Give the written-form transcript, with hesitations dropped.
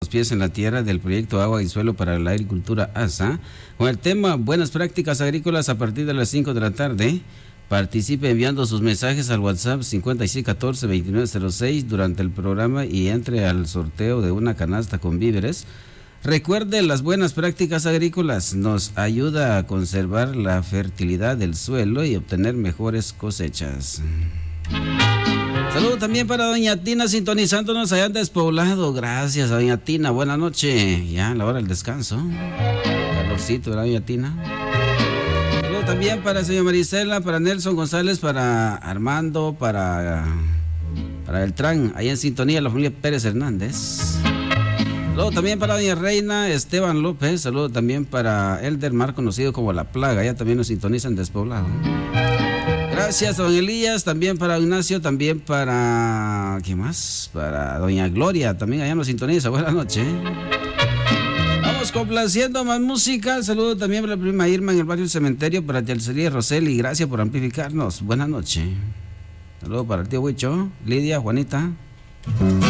los pies en la tierra del proyecto Agua y Suelo para la Agricultura ASA, con el tema Buenas Prácticas Agrícolas a partir de las 5 de la tarde. Participe enviando sus mensajes al WhatsApp 5614-2906 durante el programa y entre al sorteo de una canasta con víveres. Recuerde, las buenas prácticas agrícolas nos ayuda a conservar la fertilidad del suelo y obtener mejores cosechas. Saludos también para doña Tina sintonizándonos allá en Despoblado. Gracias, doña Tina. Buenas noches. Ya a la hora del descanso. Calorcito, ¿verdad, doña Tina? Saludos también para señora Marisela, para Nelson González, para Armando, para Beltrán, ahí en sintonía, la familia Pérez Hernández. Saludos también para doña Reina Esteban López. Saludos también para Elder Mar, conocido como La Plaga. Ya también nos sintonizan Despoblado. Gracias, don Elías. También para Ignacio. También para... ¿qué más? Para doña Gloria. También allá nos sintoniza. Buenas noches. Vamos complaciendo más música. Saludos también para la prima Irma en el barrio Cementerio. Para Telcería Roseli. Gracias por amplificarnos. Buenas noches. Saludos para el tío Huicho, Lidia, Juanita.